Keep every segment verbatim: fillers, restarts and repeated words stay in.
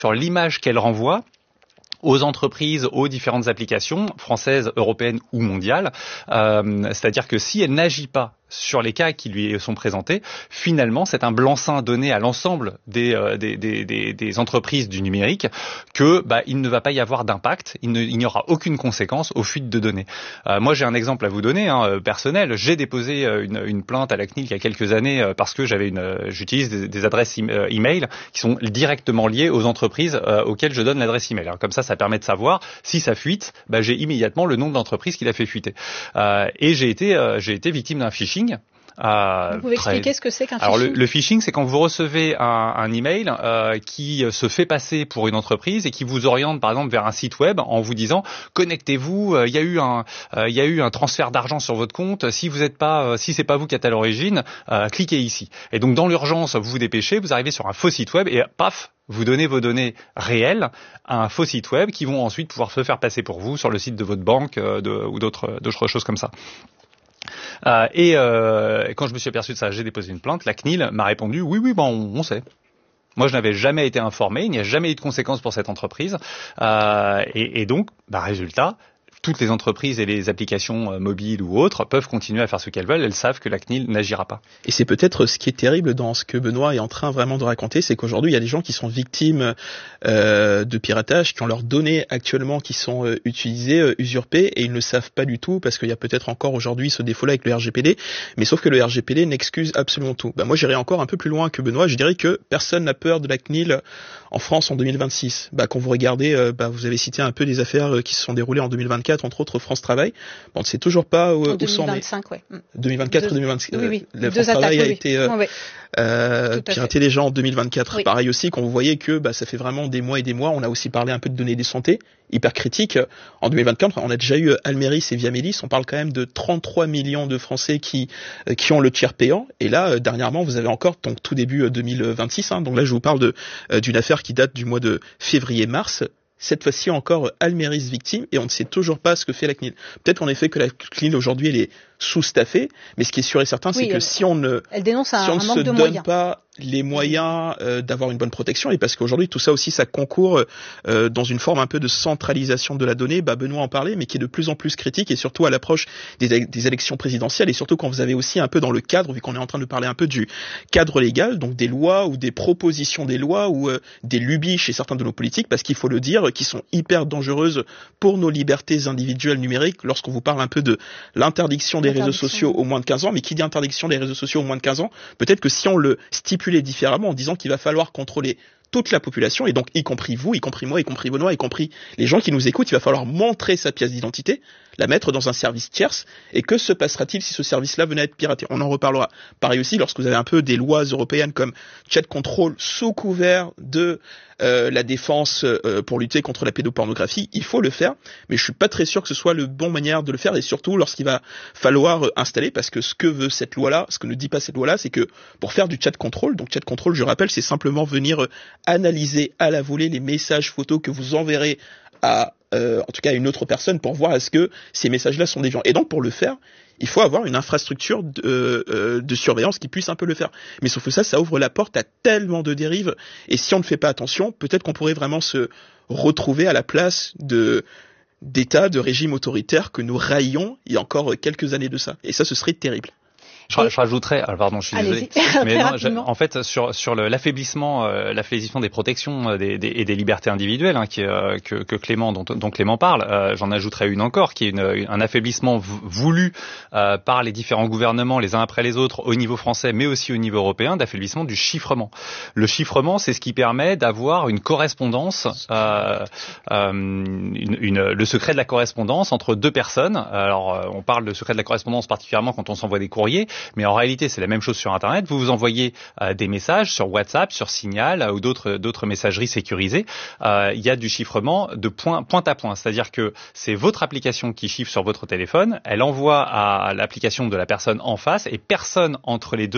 sur l'image qu'elle renvoie aux entreprises, aux différentes applications françaises, européennes ou mondiales. Euh, c'est-à-dire que si elle n'agit pas sur les cas qui lui sont présentés, finalement, c'est un blanc-seing donné à l'ensemble des, euh, des, des, des, des entreprises du numérique que bah, il ne va pas y avoir d'impact, il, ne, il n'y aura aucune conséquence aux fuites de données. Euh, moi, j'ai un exemple à vous donner, hein, personnel. J'ai déposé une, une plainte à la C N I L il y a quelques années euh, parce que j'avais une, euh, j'utilise des, des adresses e- email qui sont directement liées aux entreprises euh, auxquelles je donne l'adresse email. Alors, comme ça, ça permet de savoir si ça fuite, bah, j'ai immédiatement le nom de l'entreprise qui l'a fait fuiter. Euh, et j'ai été, euh, j'ai été victime d'un phishing. Euh, vous pouvez très... expliquer ce que c'est qu'un phishing ? Alors le, le phishing, c'est quand vous recevez un, un email euh, qui se fait passer pour une entreprise et qui vous oriente par exemple vers un site web en vous disant connectez-vous, il euh, y a eu un, il euh, y a eu un transfert d'argent sur votre compte. Si vous êtes pas, euh, si c'est pas vous qui êtes à l'origine, euh, cliquez ici. Et donc dans l'urgence, vous vous dépêchez, vous arrivez sur un faux site web et paf, vous donnez vos données réelles à un faux site web qui vont ensuite pouvoir se faire passer pour vous sur le site de votre banque euh, de, ou d'autres, d'autres choses comme ça. Euh, et euh, quand je me suis aperçu de ça, j'ai déposé une plainte. La C N I L m'a répondu oui, oui, bon, on, on sait. Moi, je n'avais jamais été informé, il n'y a jamais eu de conséquences pour cette entreprise. Euh, et, et donc, bah, résultat, toutes les entreprises et les applications mobiles ou autres peuvent continuer à faire ce qu'elles veulent. Elles savent que la C N I L n'agira pas. Et c'est peut-être ce qui est terrible dans ce que Benoît est en train vraiment de raconter, c'est qu'aujourd'hui, il y a des gens qui sont victimes euh, de piratage, qui ont leurs données actuellement qui sont euh, utilisées, euh, usurpées, et ils ne savent pas du tout, parce qu'il y a peut-être encore aujourd'hui ce défaut-là avec le R G P D, mais sauf que le R G P D n'excuse absolument tout. Bah, moi, j'irais encore un peu plus loin que Benoît. Je dirais que personne n'a peur de la C N I L en France en deux mille vingt-six. Bah, quand vous regardez, euh, bah, vous avez cité un peu des affaires qui se sont déroulées en deux mille vingt-quatre, entre autres France Travail. Bon, on ne sait toujours pas où, où sont. deux mille vingt-cinq, ouais. deux mille vingt-quatre et deux mille vingt-six. Oui, oui. Le France Travail attaques, a oui, été euh, oui. euh, piraté les gens en deux mille vingt-quatre. Oui. Pareil aussi, quand vous voyez que bah, ça fait vraiment des mois et des mois, on a aussi parlé un peu de données de santé, hyper critiques. En deux mille vingt-quatre, on a déjà eu Almeris et Viamélis. On parle quand même de trente-trois millions de Français qui euh, qui ont le tiers payant. Et là, euh, dernièrement, vous avez encore, donc tout début deux mille vingt-six. Hein, donc là, je vous parle de euh, d'une affaire qui date du mois de février-mars. Cette fois-ci encore Almeris victime, et on ne sait toujours pas ce que fait la C N I L. Peut-être en effet que la C N I L aujourd'hui elle est sous-staffée, mais ce qui est sûr et certain, c'est oui, que elle, si on ne, elle dénonce un, si on un ne manque se de donne moyens. pas les moyens euh, d'avoir une bonne protection, et parce qu'aujourd'hui tout ça aussi ça concourt euh, dans une forme un peu de centralisation de la donnée, bah Benoît en parlait, mais qui est de plus en plus critique, et surtout à l'approche des, des élections présidentielles, et surtout quand vous avez aussi un peu dans le cadre, vu qu'on est en train de parler un peu du cadre légal, donc des lois ou des propositions des lois ou euh, des lubies chez certains de nos politiques, parce qu'il faut le dire, qui sont hyper dangereuses pour nos libertés individuelles numériques, lorsqu'on vous parle un peu de l'interdiction des réseaux sociaux au moins de quinze ans, mais qui dit interdiction des réseaux sociaux au moins de quinze ans, peut-être que si on le stipulait différemment en disant qu'il va falloir contrôler toute la population, et donc y compris vous, y compris moi, y compris Benoît, y compris les gens qui nous écoutent, il va falloir montrer sa pièce d'identité, la mettre dans un service tierce, et que se passera-t-il si ce service-là venait à être piraté ? On en reparlera. Pareil aussi, lorsque vous avez un peu des lois européennes comme chat control sous couvert de euh, la défense euh, pour lutter contre la pédopornographie, il faut le faire, mais je suis pas très sûr que ce soit le bon manière de le faire, et surtout lorsqu'il va falloir euh, installer, parce que ce que veut cette loi-là, ce que ne dit pas cette loi-là, c'est que pour faire du chat control, donc chat control, je rappelle, c'est simplement venir euh, analyser à la volée les messages photos que vous enverrez à, euh, en tout cas à une autre personne pour voir est-ce que ces messages-là sont déviants. Et donc pour le faire, il faut avoir une infrastructure de, euh, de surveillance qui puisse un peu le faire. Mais sauf que ça, ça ouvre la porte à tellement de dérives. Et si on ne fait pas attention, peut-être qu'on pourrait vraiment se retrouver à la place de d'États, de régimes autoritaires que nous raillions il y a encore quelques années de ça. Et ça, ce serait terrible. Je, je rajouterais, alors pardon, je suis Allez-y. désolé, mais non, je, en fait sur sur le, l'affaiblissement, euh, l'affaiblissement des protections euh, des, des, et des libertés individuelles, hein, qui, euh, que, que Clément, dont, dont Clément parle, euh, j'en ajouterai une encore, qui est une, un affaiblissement voulu euh, par les différents gouvernements, les uns après les autres, au niveau français, mais aussi au niveau européen, d'affaiblissement du chiffrement. Le chiffrement, c'est ce qui permet d'avoir une correspondance, euh, euh, une, une, le secret de la correspondance entre deux personnes. Alors, on parle de secret de la correspondance particulièrement quand on s'envoie des courriers. Mais en réalité, c'est la même chose sur Internet. Vous vous envoyez euh, des messages sur WhatsApp, sur Signal euh, ou d'autres d'autres messageries sécurisées. Euh, il y a du chiffrement de point, point à point. C'est-à-dire que c'est votre application qui chiffre sur votre téléphone. Elle envoie à l'application de la personne en face et personne entre les deux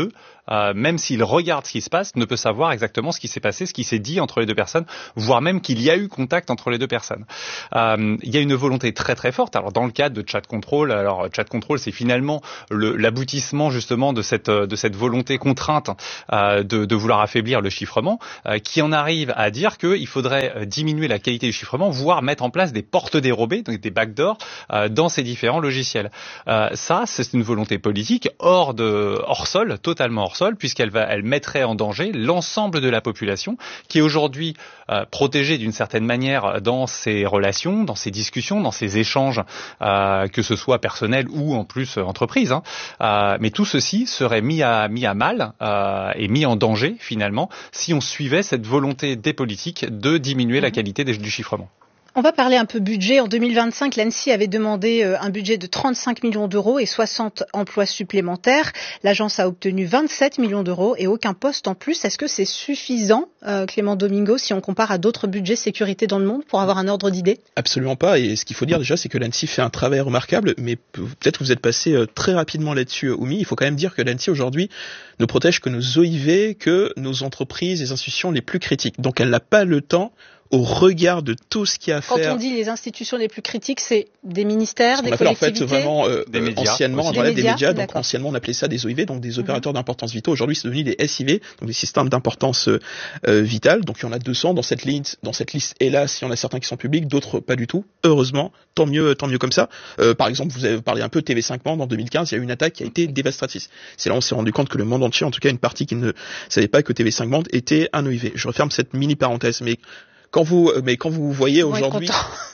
euh, même s'il regarde ce qui se passe, ne peut savoir exactement ce qui s'est passé, ce qui s'est dit entre les deux personnes, voire même qu'il y a eu contact entre les deux personnes. Euh, il y a une volonté très très forte. Alors dans le cadre de Chat Control, alors Chat Control, c'est finalement le, l'aboutissement justement de cette de cette volonté contrainte euh, de, de vouloir affaiblir le chiffrement, euh, qui en arrive à dire qu'il faudrait diminuer la qualité du chiffrement, voire mettre en place des portes dérobées, donc des backdoors, euh, dans ces différents logiciels. Euh, ça, c'est une volonté politique hors de hors sol, totalement hors sol, puisqu'elle va, elle mettrait en danger l'ensemble de la population, qui est aujourd'hui euh, protégée d'une certaine manière dans ses relations, dans ses discussions, dans ses échanges, euh, que ce soit personnel ou en plus euh, entreprise. Hein. Euh, mais tout ceci serait mis à mis à mal euh, et mis en danger finalement si on suivait cette volonté des politiques de diminuer mmh. la qualité des, du chiffrement. On va parler un peu budget. En deux mille vingt-cinq, l'ANSSI avait demandé un budget de trente-cinq millions d'euros et soixante emplois supplémentaires. L'agence a obtenu vingt-sept millions d'euros et aucun poste en plus. Est-ce que c'est suffisant, euh, Clément Domingo, si on compare à d'autres budgets sécurité dans le monde, pour avoir un ordre d'idée ? Absolument pas. Et ce qu'il faut dire déjà, c'est que l'ANSSI fait un travail remarquable, mais peut-être que vous êtes passé très rapidement là-dessus, Oumi. Il faut quand même dire que l'ANSSI aujourd'hui ne protège que nos O I V, que nos entreprises, les institutions les plus critiques. Donc elle n'a pas le temps, au regard de tout ce qu'il y a à Quand faire. Quand on dit les institutions les plus critiques, c'est des ministères, des collectivités. En fait, vraiment, euh, des médias, anciennement, des voilà, médias, des médias. Donc d'accord. anciennement, on appelait ça des O I V, donc des opérateurs mm-hmm. d'importance vitale. Aujourd'hui, c'est devenu des S I V, donc des systèmes d'importance euh, vitale. Donc il y en a deux cents dans cette liste. Dans cette liste, hélas, il y en a certains qui sont publics, d'autres pas du tout. Heureusement, tant mieux, tant mieux comme ça. Euh, par exemple, vous avez parlé un peu de T V cinq Monde en deux mille quinze. Il y a eu une attaque qui a été dévastatrice. C'est là où on s'est rendu compte que le monde entier, en tout cas une partie qui ne savait pas que T V cinq Monde était un O I V. Je referme cette mini parenthèse, mais Quand vous, mais quand vous voyez aujourd'hui,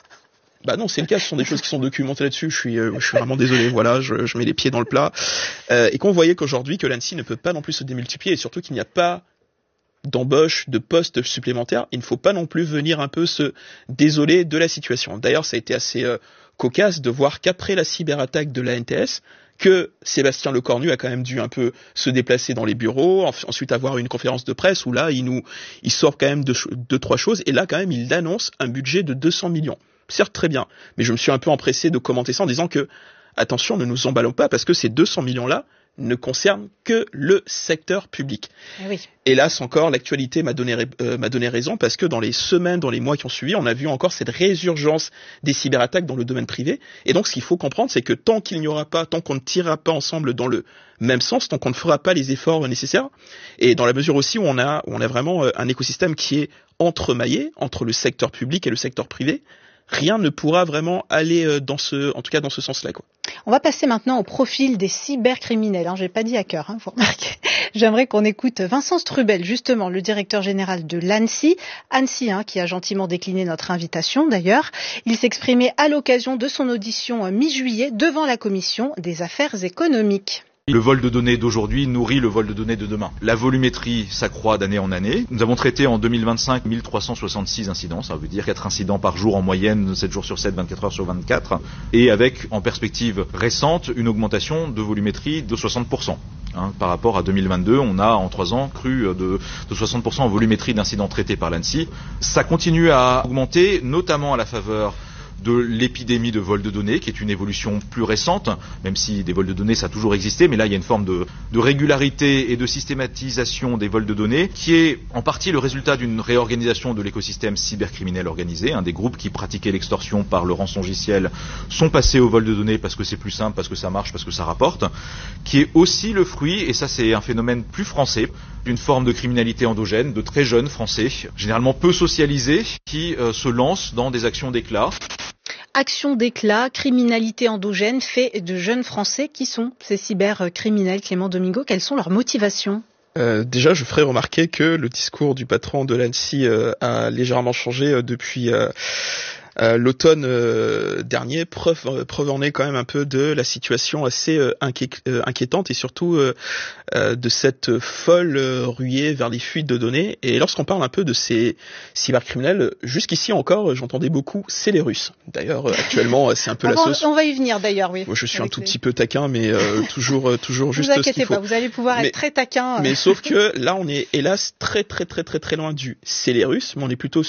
bah non, c'est le cas. Ce sont des choses qui sont documentées là-dessus. Je suis, euh, je suis vraiment désolé. Voilà, je, je mets les pieds dans le plat. Euh, et qu'on voyait qu'aujourd'hui, que l'ANSSI ne peut pas non plus se démultiplier, et surtout qu'il n'y a pas d'embauche, de postes supplémentaires. Il ne faut pas non plus venir un peu se désoler de la situation. D'ailleurs, ça a été assez euh, cocasse de voir qu'après la cyberattaque de l'A N T S, que Sébastien Lecornu a quand même dû un peu se déplacer dans les bureaux, ensuite avoir une conférence de presse où là, il nous, il sort quand même deux, deux, trois choses, et là, quand même, il annonce un budget de deux cents millions. Certes, très bien, mais je me suis un peu empressé de commenter ça en disant que, attention, ne nous emballons pas, parce que ces deux cents millions-là ne concernent que le secteur public. Oui. Hélas, encore, l'actualité m'a donné, euh, m'a donné raison, parce que dans les semaines, dans les mois qui ont suivi, on a vu encore cette résurgence des cyberattaques dans le domaine privé. Et donc, ce qu'il faut comprendre, c'est que tant qu'il n'y aura pas, tant qu'on ne tirera pas ensemble dans le même sens, tant qu'on ne fera pas les efforts nécessaires, et dans la mesure aussi où on a, où on a vraiment un écosystème qui est entremaillé entre le secteur public et le secteur privé, rien ne pourra vraiment aller dans ce, en tout cas dans ce sens-là, quoi. On va passer maintenant au profil des cybercriminels. Hein, j'ai pas dit hacker, hein, vous remarquez. J'aimerais qu'on écoute Vincent Strubel, justement, le directeur général de l'ANSSI, ANSSI, hein, qui a gentiment décliné notre invitation d'ailleurs. Il s'exprimait à l'occasion de son audition mi-juillet devant la commission des affaires économiques. Le vol de données d'aujourd'hui nourrit le vol de données de demain. La volumétrie s'accroît d'année en année. Nous avons traité en deux mille vingt-cinq mille trois cent soixante-six incidents, ça veut dire quatre incidents par jour en moyenne, sept jours sur sept, vingt-quatre heures sur vingt-quatre, et avec en perspective récente une augmentation de volumétrie de soixante pour cent. Hein, par rapport à deux mille vingt-deux, on a en trois ans cru de, de soixante pour cent en volumétrie d'incidents traités par l'ANSSI. Ça continue à augmenter, notamment à la faveur de l'épidémie de vol de données, qui est une évolution plus récente, même si des vols de données ça a toujours existé, mais là il y a une forme de, de régularité et de systématisation des vols de données, qui est en partie le résultat d'une réorganisation de l'écosystème cybercriminel organisé. Hein, des groupes qui pratiquaient l'extorsion par le rançongiciel sont passés au vol de données parce que c'est plus simple, parce que ça marche, parce que ça rapporte, qui est aussi le fruit, et ça c'est un phénomène plus français, d'une forme de criminalité endogène, de très jeunes Français, généralement peu socialisés, qui euh, se lancent dans des actions d'éclat. Action d'éclat, criminalité endogène, fait de jeunes Français. Qui sont ces cybercriminels, Clément Domingo? Quelles sont leurs motivations? Euh, déjà, je ferai remarquer que le discours du patron de l'ANSSI euh, a légèrement changé euh, depuis euh, euh, l'automne euh, dernier. Preuve, euh, preuve en est quand même un peu de la situation assez euh, inquié- euh, inquiétante et surtout euh, euh, de cette folle euh, ruée vers les fuites de données. Et lorsqu'on parle un peu de ces cybercriminels, jusqu'ici encore, j'entendais beaucoup, c'est les Russes. D'ailleurs, euh, actuellement, c'est un peu on la va, sauce. On va y venir d'ailleurs, oui. Moi, je suis un tout les... petit peu taquin, mais euh, toujours, euh, toujours juste ce qu'il faut. Ne vous inquiétez pas, vous allez pouvoir mais, être très taquin. Mais sauf que là, on est hélas très très très très très loin du c'est les Russes, mais on est plutôt sur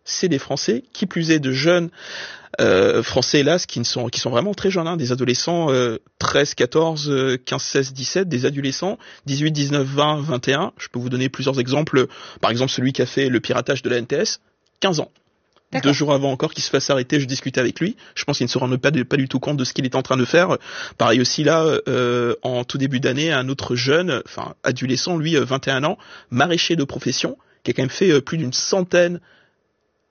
c'est des Français, qui plus est de jeunes euh, Français, hélas, qui ne sont qui sont vraiment très jeunes, hein, des adolescents euh, treize, quatorze, quinze, seize, dix-sept, des adolescents dix-huit, dix-neuf, vingt, vingt et un. Je peux vous donner plusieurs exemples. Par exemple, celui qui a fait le piratage de la N T S, quinze ans. D'accord. Deux jours avant encore qu'il se fasse arrêter, je discutais avec lui. Je pense qu'il ne se rend pas, de, pas du tout compte de ce qu'il est en train de faire. Pareil aussi là, euh, en tout début d'année, un autre jeune, enfin adolescent, lui, vingt et un ans, maraîcher de profession, qui a quand même fait plus d'une centaine